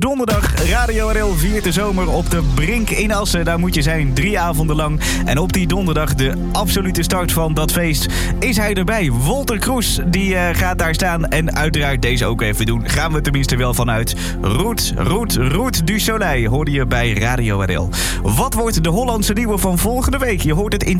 Donderdag, Radio RL viert de zomer op de Brink in Assen. Daar moet je zijn 3 avonden lang. En op die donderdag, de absolute start van dat feest, is hij erbij. Wolter Kroes, die gaat daar staan. En uiteraard deze ook even doen. Gaan we tenminste wel vanuit. Roet du Soleil hoorde je bij Radio RL. Wat wordt de Hollandse nieuwe van volgende week? Je hoort het in